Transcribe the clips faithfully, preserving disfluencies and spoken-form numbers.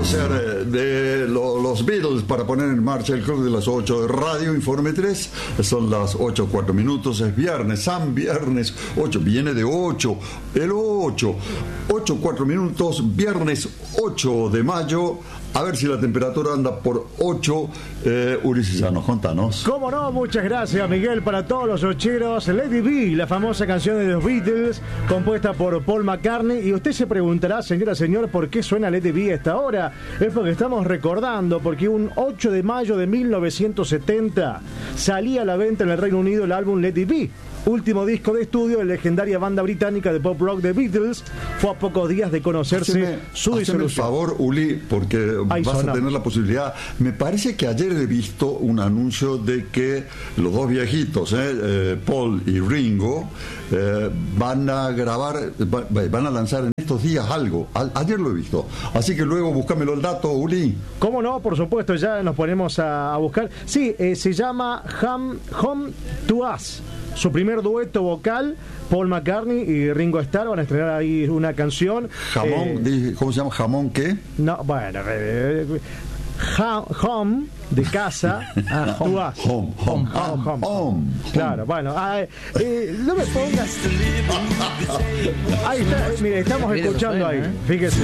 Closer de lo, los Beatles para poner en marcha el club de las ocho de Radio Informe tres. Son las ocho cuatro minutos, es viernes, San Viernes ocho, viene de ocho, el ocho, ocho cuatro minutos, viernes ocho de mayo. A ver si la temperatura anda por ocho. Eh, Ulises Llanos, contanos. ¿Cómo no? Muchas gracias, Miguel, para todos los ocheros. Lady B, la famosa canción de los Beatles, compuesta por Paul McCartney. Y usted se preguntará, señora, señor, ¿por qué suena Lady B a esta hora? Es porque estamos recordando, porque un ocho de mayo de mil novecientos setenta salía a la venta en el Reino Unido el álbum Lady B, último disco de estudio de la legendaria banda británica de pop rock The Beatles. Fue a pocos días de conocerse haceme, haceme su disolución. Por favor, Uli, porque Ahí vas sonó. a tener la posibilidad. Me parece que ayer he visto un anuncio de que los dos viejitos, eh, eh, Paul y Ringo, eh, van a grabar, va, van a lanzar en estos días algo. A, ayer lo he visto. Así que luego búscamelo el dato, Uli. ¿Cómo no? Por supuesto, ya nos ponemos a, a buscar. Sí, eh, se llama Home, Home to Us. Su primer dueto vocal, Paul McCartney y Ringo Starr van a estrenar ahí una canción. Jamón, eh, ¿cómo se llama? ¿Jamón qué? No, bueno, eh, ha, home de casa, ah, home, home, home, home, home, home, home. Claro, bueno, eh, eh, no me pongas. Ahí está, mire, estamos escuchando ahí, fíjese.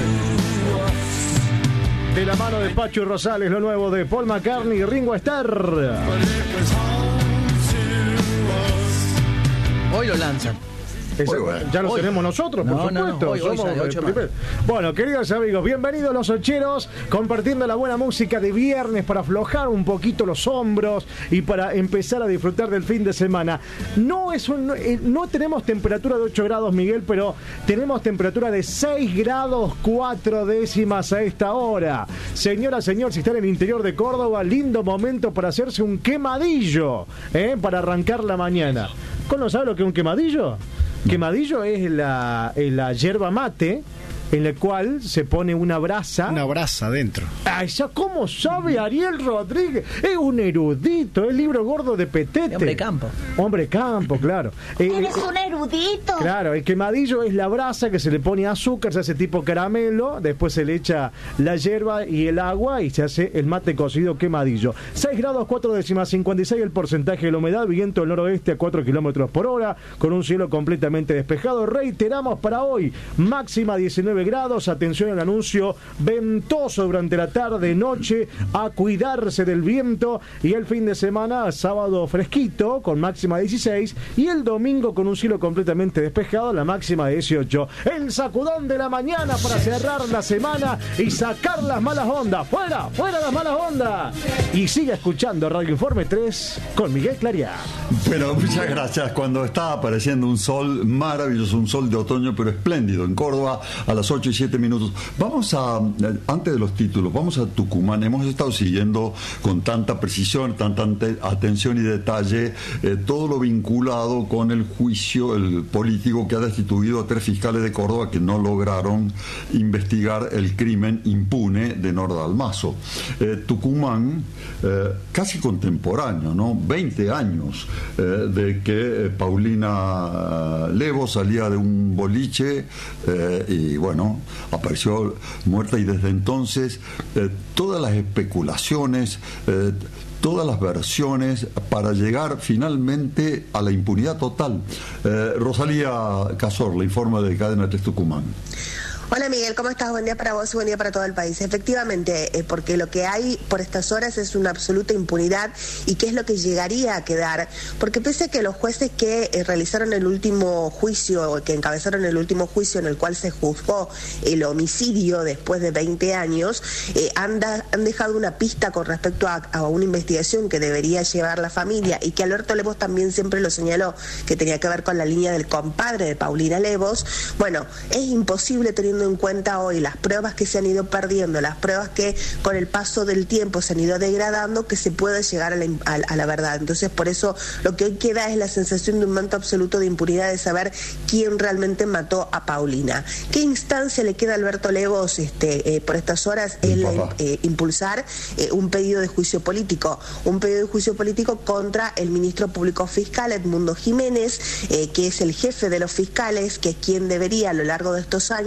De la mano de Pacho Rosales, lo nuevo de Paul McCartney y Ringo Starr. Hoy lo lanzan. Eso, bueno. Ya lo hoy. tenemos nosotros, por no, supuesto. No, no, hoy, Somos hoy, hoy, hoy bueno, queridos amigos, bienvenidos los ocheros, compartiendo la buena música de viernes para aflojar un poquito los hombros y para empezar a disfrutar del fin de semana. No es un, no, no tenemos temperatura de ocho grados, Miguel, pero tenemos temperatura de seis grados cuatro décimas a esta hora. Señora, señor, si está en el interior de Córdoba, lindo momento para hacerse un quemadillo, ¿eh? Para arrancar la mañana. ¿Cómo sabe lo que es un quemadillo? Quemadillo es la, la yerba mate en la cual se pone una brasa. Una brasa adentro. Ay, ya cómo sabe Ariel Rodríguez. Es un erudito, es libro gordo de Petete. Hombre campo. Hombre campo, claro. Eres eh, un erudito. Claro, el quemadillo es la brasa que se le pone azúcar, se hace tipo caramelo, después se le echa la yerba y el agua y se hace el mate cocido quemadillo. seis grados cuatro décimas, cincuenta y seis el porcentaje de la humedad, viento del noroeste a cuatro kilómetros por hora, con un cielo completamente despejado. Reiteramos para hoy, máxima diecinueve grados, atención al anuncio ventoso durante la tarde, noche, a cuidarse del viento, y el fin de semana, sábado fresquito, con máxima dieciséis, y el domingo con un cielo completamente despejado, la máxima de dieciocho. El sacudón de la mañana para cerrar la semana y sacar las malas ondas, fuera, fuera las malas ondas, y sigue escuchando Radio Informe tres con Miguel Clariá. Pero muchas gracias. Cuando está apareciendo un sol maravilloso, un sol de otoño pero espléndido en Córdoba, a las ocho y siete minutos. Vamos a, antes de los títulos, vamos a Tucumán. Hemos estado siguiendo con tanta precisión, tanta atención y detalle eh, todo lo vinculado con el juicio el político que ha destituido a tres fiscales de Córdoba que no lograron investigar el crimen impune de Norda Almazo. Eh, Tucumán, eh, casi contemporáneo, ¿no? veinte años eh, de que eh, Paulina Levo salía de un boliche eh, y bueno, apareció muerta, y desde entonces eh, todas las especulaciones, eh, todas las versiones para llegar finalmente a la impunidad total. eh, Rosalía Cazorla, informa de Cadena tres Tucumán. Hola Miguel, ¿cómo estás? Buen día para vos y buen día para todo el país. Efectivamente, eh, porque lo que hay por estas horas es una absoluta impunidad, y qué es lo que llegaría a quedar, porque pese a que los jueces que eh, realizaron el último juicio, que encabezaron el último juicio en el cual se juzgó el homicidio después de veinte años, eh, han, da, han dejado una pista con respecto a, a una investigación que debería llevar la familia, y que Alberto Levos también siempre lo señaló, que tenía que ver con la línea del compadre de Paulina Levos. Bueno, es imposible, teniendo en cuenta hoy las pruebas que se han ido perdiendo, las pruebas que con el paso del tiempo se han ido degradando, que se pueda llegar a la, a, a la verdad. Entonces, por eso lo que hoy queda es la sensación de un manto absoluto de impunidad, de saber quién realmente mató a Paulina. ¿Qué instancia le queda a Alberto Levos este, eh, por estas horas? Es la, eh, impulsar eh, un pedido de juicio político, un pedido de juicio político contra el ministro público fiscal Edmundo Jiménez, eh, que es el jefe de los fiscales, que es quien debería a lo largo de estos años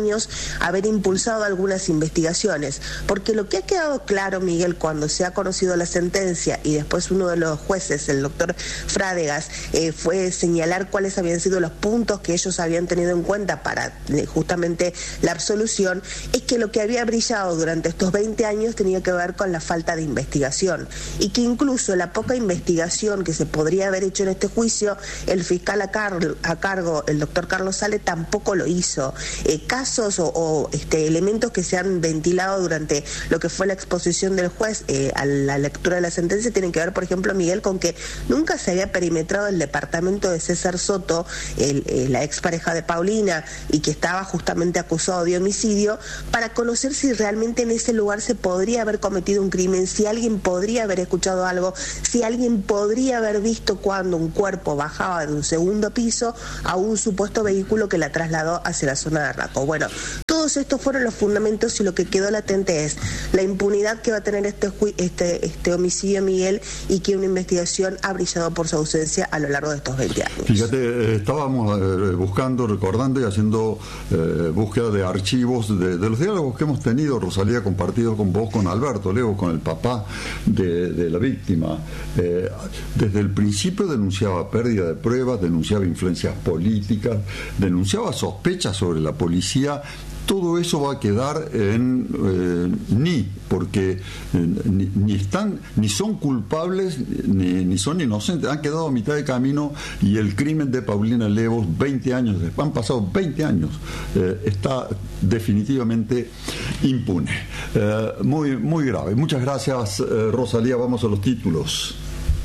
haber impulsado algunas investigaciones, porque lo que ha quedado claro, Miguel, cuando se ha conocido la sentencia y después uno de los jueces, el doctor Frádegas, eh, fue señalar cuáles habían sido los puntos que ellos habían tenido en cuenta para eh, justamente la absolución, es que lo que había brillado durante estos veinte años tenía que ver con la falta de investigación, y que incluso la poca investigación que se podría haber hecho en este juicio, el fiscal a, car a cargo, el doctor Carlos Sale, tampoco lo hizo. Eh, casos o, o este, elementos que se han ventilado durante lo que fue la exposición del juez eh, a la lectura de la sentencia tienen que ver, por ejemplo, Miguel, con que nunca se había perimetrado el departamento de César Soto, el, eh, la expareja de Paulina, y que estaba justamente acusado de homicidio, para conocer si realmente en ese lugar se podría haber cometido un crimen, si alguien podría haber escuchado algo, si alguien podría haber visto cuando un cuerpo bajaba de un segundo piso a un supuesto vehículo que la trasladó hacia la zona de Raco. Bueno, todos estos fueron los fundamentos, y lo que quedó latente es la impunidad que va a tener este, este, este homicidio, Miguel, y que una investigación ha brillado por su ausencia a lo largo de estos veinte años. Fíjate, eh, estábamos eh, buscando, recordando y haciendo eh, búsqueda de archivos de, de los diálogos que hemos tenido, Rosalía, compartido con vos, con Alberto Leo, con el papá de, de la víctima. Eh, desde el principio denunciaba pérdida de pruebas, denunciaba influencias políticas, denunciaba sospechas sobre la policía. Todo eso va a quedar en eh, ni, porque eh, ni, ni están, ni son culpables, ni, ni son inocentes, han quedado a mitad de camino, y el crimen de Paulina Levos, veinte años después, han pasado veinte años, eh, está definitivamente impune. Eh, muy, muy grave. Muchas gracias, eh, Rosalía. Vamos a los títulos.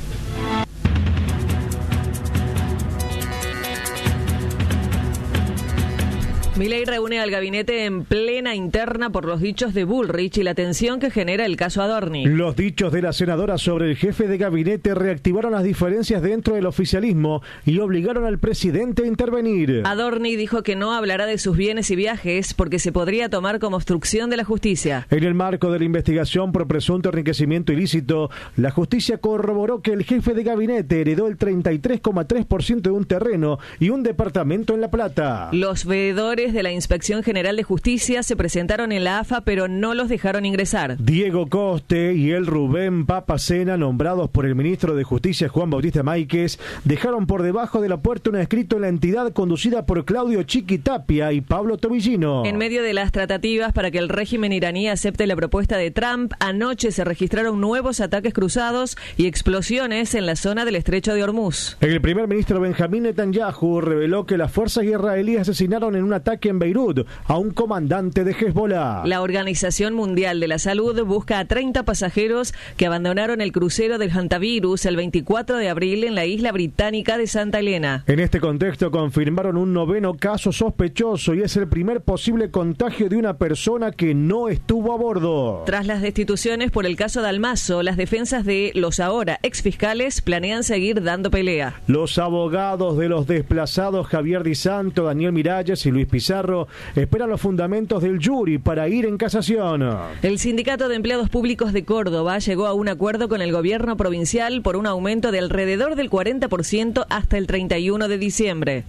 Milei reúne al gabinete en plena interna por los dichos de Bullrich y la tensión que genera el caso Adorni. Los dichos de la senadora sobre el jefe de gabinete reactivaron las diferencias dentro del oficialismo y obligaron al presidente a intervenir. Adorni dijo que no hablará de sus bienes y viajes porque se podría tomar como obstrucción de la justicia. En el marco de la investigación por presunto enriquecimiento ilícito, la justicia corroboró que el jefe de gabinete heredó el treinta y tres coma tres por ciento de un terreno y un departamento en La Plata. Los veedores de la Inspección General de Justicia se presentaron en la A F A, pero no los dejaron ingresar. Diego Coste y el Rubén Papacena, nombrados por el ministro de Justicia Juan Bautista Máiquez, dejaron por debajo de la puerta un escrito en la entidad conducida por Claudio Chiquitapia y Pablo Tobillino. En medio de las tratativas para que el régimen iraní acepte la propuesta de Trump, anoche se registraron nuevos ataques cruzados y explosiones en la zona del Estrecho de Hormuz. El primer ministro Benjamín Netanyahu reveló que las fuerzas israelíes asesinaron en un ataque en Beirut a un comandante de Hezbollah. La Organización Mundial de la Salud busca a treinta pasajeros que abandonaron el crucero del hantavirus el veinticuatro de abril en la isla británica de Santa Elena. En este contexto confirmaron un noveno caso sospechoso y es el primer posible contagio de una persona que no estuvo a bordo. Tras las destituciones por el caso Dalmazo, las defensas de los ahora exfiscales planean seguir dando pelea. Los abogados de los desplazados Javier Di Santo, Daniel Miralles y Luis Pizarro esperan los fundamentos del jury para ir en casación. El Sindicato de Empleados Públicos de Córdoba llegó a un acuerdo con el gobierno provincial por un aumento de alrededor del cuarenta por ciento hasta el treinta y uno de diciembre.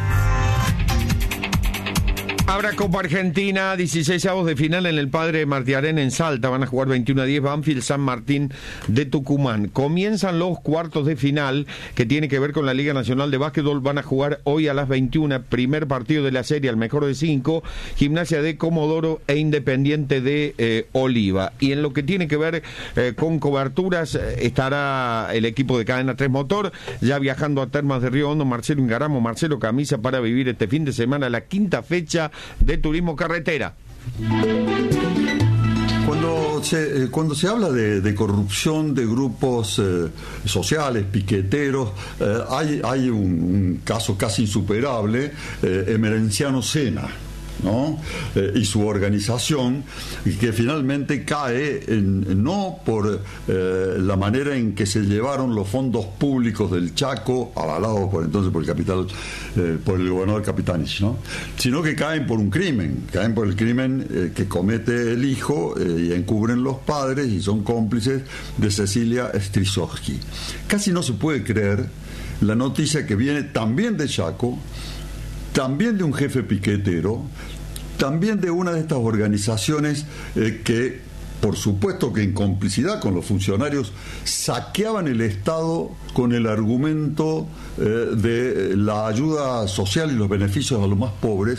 Habrá Copa Argentina, dieciséis avos de final en el Padre Martí Arena en Salta. Van a jugar veintiuno a diez Banfield, San Martín de Tucumán. Comienzan los cuartos de final que tiene que ver con la Liga Nacional de Básquetbol. Van a jugar hoy a las veintiuna. Primer partido de la serie, al mejor de cinco. Gimnasia de Comodoro e Independiente de eh, Oliva. Y en lo que tiene que ver eh, con coberturas, eh, estará el equipo de Cadena tres Motor, ya viajando a Termas de Río Hondo, Marcelo Ingaramo, Marcelo Camisa, para vivir este fin de semana la quinta fecha de turismo carretera. Cuando se, eh, cuando se habla de, de corrupción de grupos eh, sociales, piqueteros, eh, hay, hay un, un caso casi insuperable, eh, Emerenciano Sena, ¿no? Eh, y su organización, que finalmente cae en, no por eh, la manera en que se llevaron los fondos públicos del Chaco, avalados por entonces por el capital, eh, por el gobernador Capitanich, ¿no? Sino que caen por un crimen, caen por el crimen eh, que comete el hijo eh, y encubren los padres y son cómplices de Cecilia Strisowski. Casi no se puede creer la noticia que viene también de Chaco, también de un jefe piquetero, también de una de estas organizaciones eh, que, por supuesto que en complicidad con los funcionarios, saqueaban el Estado con el argumento eh, de la ayuda social y los beneficios a los más pobres.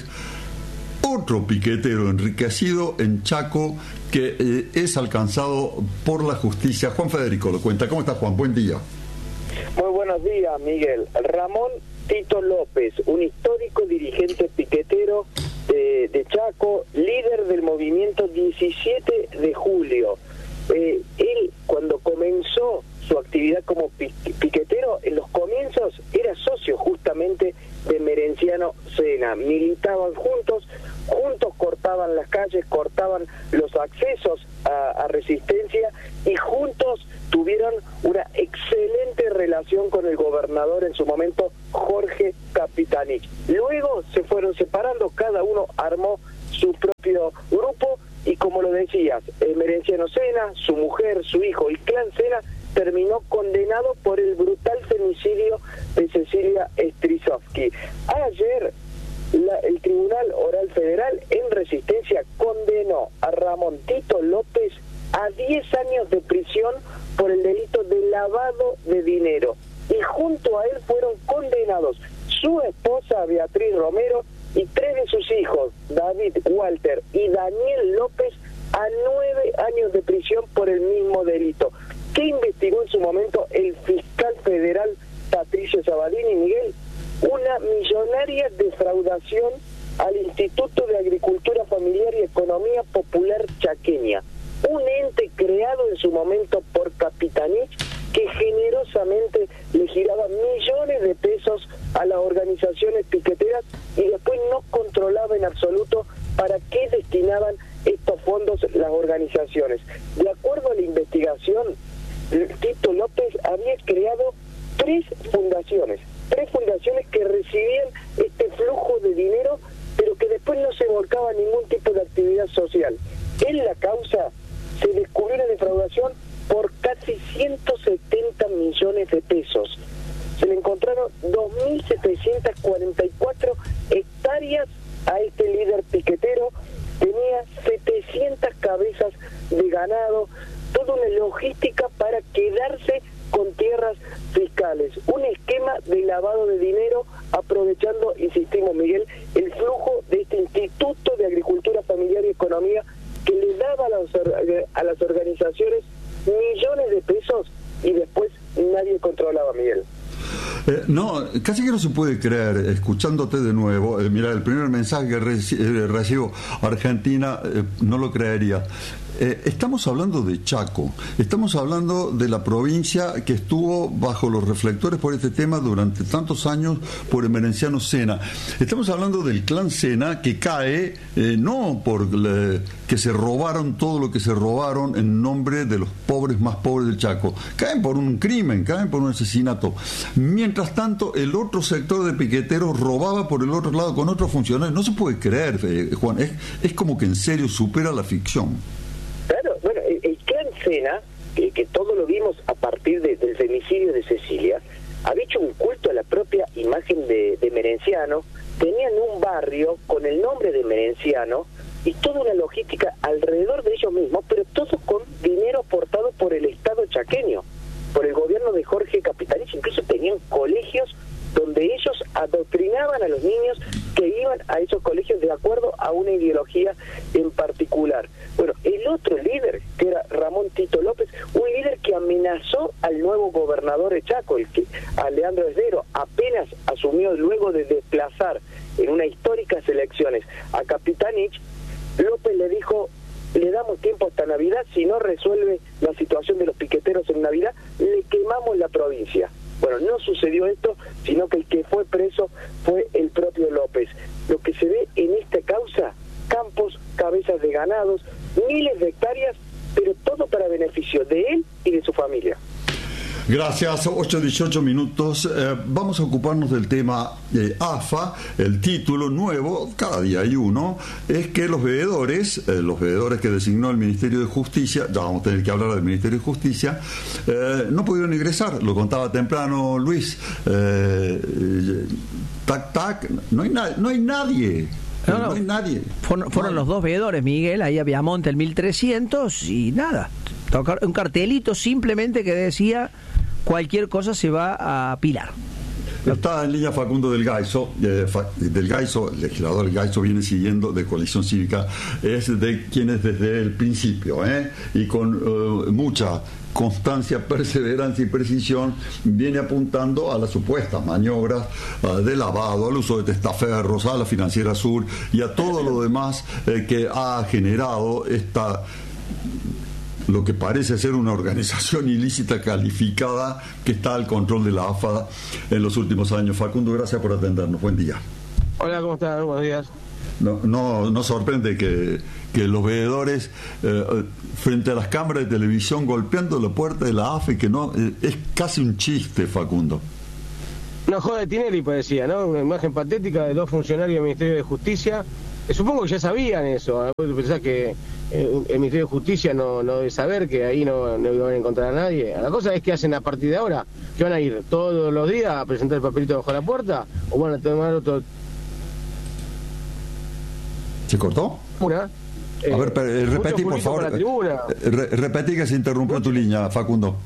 Otro piquetero enriquecido en Chaco que eh, es alcanzado por la justicia. Juan Federico lo cuenta. ¿Cómo estás, Juan? Buen día. Muy buenos días, Miguel. Ramón Tito López, un histórico dirigente piquetero de, de Chaco, líder del movimiento diecisiete de julio. Eh, él, cuando comenzó su actividad como piquetero, en los comienzos era socio justamente de Merenciano Sena. Militaban juntos, juntos cortaban las calles, cortaban los accesos a, a Resistencia y juntos tuvieron una excelente relación con el gobernador en su momento, Jorge Capitanich. Luego se fueron separando, cada uno armó su propio grupo y, como lo decías, eh, Merenciano Sena, su mujer, su hijo y clan Sena terminó condenado por el brutal femicidio de Cecilia Strisovsky. Ayer la, el Tribunal Oral Federal en Resistencia condenó a Ramón Tito López a diez años de prisión por el delito de lavado de dinero, y junto a él fueron condenados su esposa Beatriz Romero y tres de sus hijos, David, Walter y Daniel López, a nueve años de prisión por el mismo delito. ¿Qué investigó en su momento el fiscal federal Patricio Sabadini, Miguel? Una millonaria defraudación al Instituto de Agricultura Familiar y Economía Popular Chaqueña, un ente creado en su momento por Capitanich que generosamente le giraba millones de pesos a las organizaciones piqueteras y después no controlaba en absoluto para qué destinaban estos fondos las organizaciones. De acuerdo a la investigación, Tito López había creado tres fundaciones, tres fundaciones que recibían este flujo de dinero, pero que después no se volcaba a ningún tipo de actividad social. En la causa se descubrió una defraudación por casi ciento setenta millones de pesos. Se le encontraron dos mil setecientas cuarenta y cuatro hectáreas a este líder piquetero, tenía setecientas cabezas de ganado, toda una logística para quedarse con tierras fiscales, un esquema de lavado de dinero aprovechando, insistimos, Miguel, el flujo de este Instituto de Agricultura Familiar y Economía que le daba a las, a las organizaciones millones de pesos y después nadie controlaba, Miguel. Eh, no, casi que no se puede creer, escuchándote de nuevo. Eh, mira, el primer mensaje que reci eh, recibo, Argentina, eh, no lo creería. Eh, estamos hablando de Chaco, estamos hablando de la provincia que estuvo bajo los reflectores por este tema durante tantos años por el Merenciano Sena. Estamos hablando del clan Sena que cae, eh, no por le, que se robaron todo lo que se robaron en nombre de los pobres más pobres del Chaco. Caen por un crimen, caen por un asesinato. Mientras tanto, el otro sector de piqueteros robaba por el otro lado con otros funcionarios. No se puede creer, eh, Juan, es, es como que en serio supera la ficción. Claro, bueno, el, el clan Sena, que, que todo lo vimos a partir de, del femicidio de Cecilia, había hecho un culto a la propia imagen de, de Merenciano, tenían un barrio con el nombre de Merenciano y toda una logística alrededor de ellos mismos, pero todo con dinero aportado por el Estado chaqueño, por el gobierno de Jorge Capitanich. Incluso tenían colegios donde ellos adoctrinaban a los niños que iban a esos colegios de acuerdo a una ideología en particular. Bueno, el otro líder, que era Ramón Tito López, un líder que amenazó al nuevo gobernador de Chaco, el que, a Leandro Esdero, apenas asumió luego de desplazar en unas históricas elecciones a Capitanich. López le dijo: le damos tiempo hasta Navidad, si no resuelve la situación de los piqueteros en Navidad, le quemamos la provincia. Bueno, no sucedió esto, sino que el que fue preso fue el propio López. Lo que se ve en esta causa, campos, cabezas de ganados, miles de hectáreas, pero todo para beneficio de él y de su familia. Gracias, ocho dieciocho minutos. Eh, vamos a ocuparnos del tema de A F A. El título nuevo, cada día hay uno, es que los veedores, eh, los veedores que designó el Ministerio de Justicia, ya vamos a tener que hablar del Ministerio de Justicia, eh, no pudieron ingresar, lo contaba temprano Luis. Eh, eh, tac, tac, no hay, na no hay nadie. No, no, no hay nadie. Fueron, fueron no. los dos veedores, Miguel, ahí había Monte el mil trescientos y nada. Tocar un cartelito simplemente que decía cualquier cosa se va a Pilar. Está en línea Facundo del Gaiso, eh, fa, del Gaiso, el legislador del Gaiso viene siguiendo de Coalición Cívica, es de quienes desde el principio, ¿eh? y con eh, mucha constancia, perseverancia y precisión, viene apuntando a las supuestas maniobras uh, de lavado, al uso de testaferros, a la Financiera Sur y a todo lo demás eh, que ha generado esta... lo que parece ser una organización ilícita calificada que está al control de la A F A en los últimos años. Facundo, gracias por atendernos. Buen día. Hola, ¿cómo están? Buenos días. No, no, no sorprende que, que los veedores eh, frente a las cámaras de televisión golpeando la puerta de la A F A y que no, eh, es casi un chiste, Facundo. Una joda de Tinelli parecía, ¿no? Una imagen patética de dos funcionarios del Ministerio de Justicia. Eh, supongo que ya sabían eso. ¿eh? ¿Vos pensás que eh, el Ministerio de Justicia no, no debe saber que ahí no, no iban a encontrar a nadie? La cosa es que hacen a partir de ahora, que van a ir todos los días a presentar el papelito bajo la puerta o van a tomar otro... ¿Se cortó? Una. Eh, a ver, eh, repetí, por favor. Re, repetí que se interrumpió tu línea, Facundo.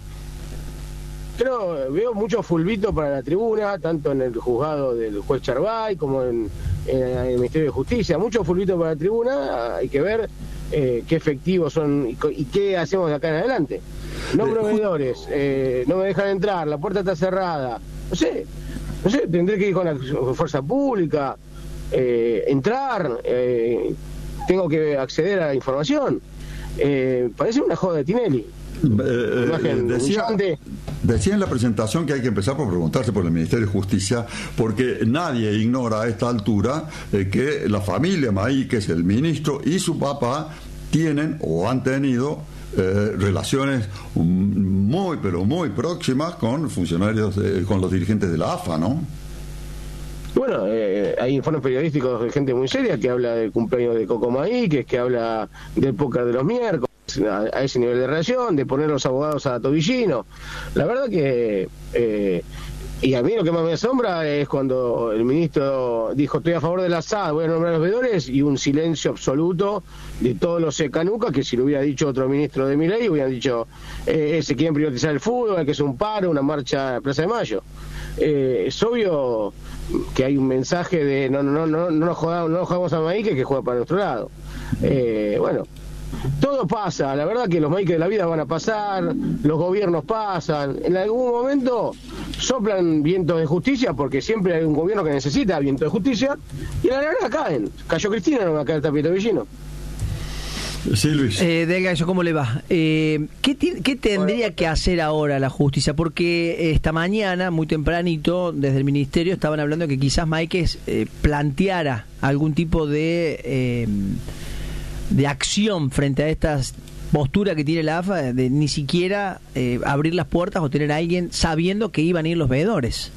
Creo, veo mucho fulbito para la tribuna, tanto en el juzgado del juez Charbay como en, en el Ministerio de Justicia. Mucho fulbito para la tribuna, hay que ver eh, qué efectivos son y, y qué hacemos de acá en adelante. No proveedores, eh, no me dejan entrar, la puerta está cerrada. No sé, no sé, tendré que ir con la fuerza pública, eh, entrar, eh, tengo que acceder a la información. Eh, parece una joda de Tinelli. Eh, eh, decía, decía en la presentación que hay que empezar por preguntarse por el Ministerio de Justicia, porque nadie ignora a esta altura eh, que la familia Maíquez, el ministro y su papá tienen o han tenido eh, relaciones muy pero muy próximas con funcionarios, eh, con los dirigentes de la A F A, ¿no? Bueno, eh, hay informes periodísticos de gente muy seria que habla del cumpleaños de Coco Maíquez, que habla del póker de los miércoles, a, a ese nivel de relación, de poner los abogados a tobillino. La verdad que... Eh, y a mí lo que más me asombra es cuando el ministro dijo estoy a favor del asado, voy a nombrar a los veedores, y un silencio absoluto de todos los secanucas, que si lo hubiera dicho otro ministro de Milei hubieran dicho eh, se quieren privatizar el fútbol, que es un paro, una marcha a Plaza de Mayo. Eh, es obvio que hay un mensaje de no no no no no nos jodamos, no nos jodamos a Maíquez, que juega para nuestro lado. Eh, bueno, todo pasa, la verdad que los Maíquez de la vida van a pasar, los gobiernos pasan, en algún momento soplan vientos de justicia, porque siempre hay un gobierno que necesita viento de justicia, y a la larga caen. Cayó Cristina, no va a caer Tapito Villino. Sí, Luis. Eh, Delga, ¿eso cómo le va? Eh, ¿qué, ¿Qué tendría que hacer ahora la justicia? Porque esta mañana, muy tempranito, desde el Ministerio estaban hablando de que quizás Maíquez eh, planteara algún tipo de... Eh, de acción frente a estas posturas que tiene la A F A de, de ni siquiera eh, abrir las puertas o tener a alguien sabiendo que iban a ir los veedores.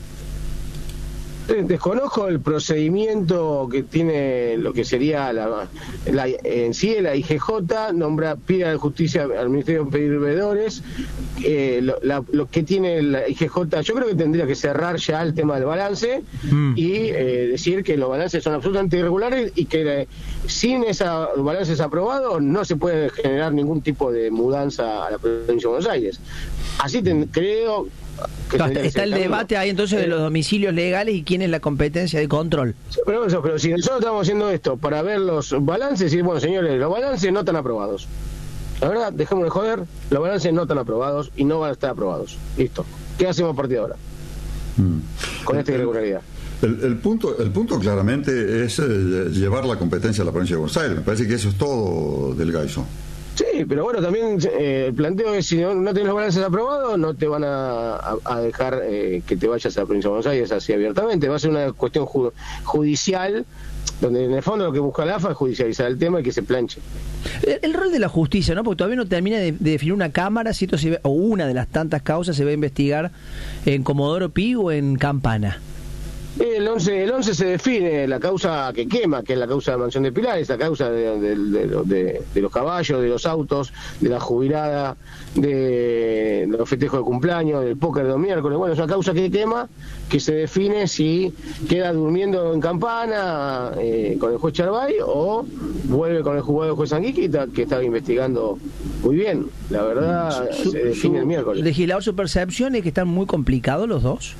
Desconozco el procedimiento que tiene lo que sería la, la en sí la I G J, nombra, pide a la justicia al Ministerio de pedir veedores, eh, lo, la, lo que tiene la I G J, yo creo que tendría que cerrar ya el tema del balance mm. y eh, decir que los balances son absolutamente irregulares y que eh, sin esos balances aprobados no se puede generar ningún tipo de mudanza a la provincia de Buenos Aires. Así ten, creo... No, está, está el debate ahí entonces de los domicilios legales y quién es la competencia de control. Sí, pero, eso, pero si nosotros estamos haciendo esto para ver los balances y bueno, señores, los balances no están aprobados. La verdad, dejémonos de joder, los balances no están aprobados y no van a estar aprobados. Listo. ¿Qué hacemos a partir de ahora? Mm. Con esta irregularidad. El, el punto el punto claramente es eh, llevar la competencia a la provincia de Buenos Aires. Me parece que eso es todo del Gaiso. Sí, pero bueno, también eh, el planteo es si no, no tenés los balances aprobados, no te van a, a, a dejar eh, que te vayas a la provincia de Buenos Aires así abiertamente. Va a ser una cuestión ju judicial, donde en el fondo lo que busca la A F A es judicializar el tema y que se planche. El, el rol de la justicia, ¿no? Porque todavía no termina de, de definir una cámara, si esto se ve, o una de las tantas causas se va a investigar en Comodoro Pi o en Campana. El once, el once se define la causa que quema, que es la causa de Mansión de Pilar, esa causa de, de, de, de, de los caballos, de los autos, de la jubilada, de, de los festejos de cumpleaños, del póker de los miércoles. Bueno, es una causa que quema, que se define si queda durmiendo en Campana eh, con el juez Charbay o vuelve con el juzgado juez Anguiquita, que estaba investigando muy bien. La verdad, su, se define su, el miércoles. Legislador, su percepción es que están muy complicados los dos.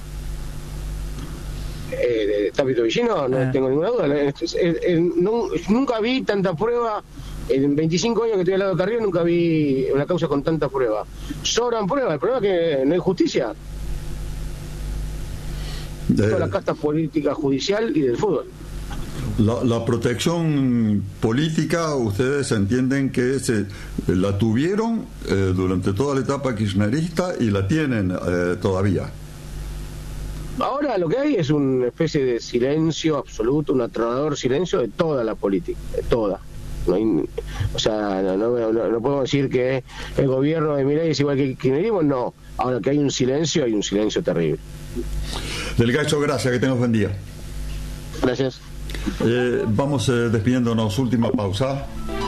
Eh, de Tapito Villino, no ah. tengo ninguna duda. Eh, eh, eh, no, nunca vi tanta prueba. En veinticinco años que estoy al lado de Carrió, nunca vi una causa con tanta prueba. Sobran pruebas, el problema es que no hay justicia. Eh, Toda la casta política judicial y del fútbol. La, la protección política, ustedes entienden que se la tuvieron eh, durante toda la etapa kirchnerista y la tienen eh, todavía. Ahora lo que hay es una especie de silencio absoluto, un atronador silencio de toda la política, de toda. No hay, o sea, no, no, no, no podemos decir que el gobierno de Milei es igual que el kirchnerismo, no. Ahora que hay un silencio, hay un silencio terrible. Del Gacho, gracias, que tengas buen día. Gracias. Eh, vamos eh, despidiéndonos, última pausa.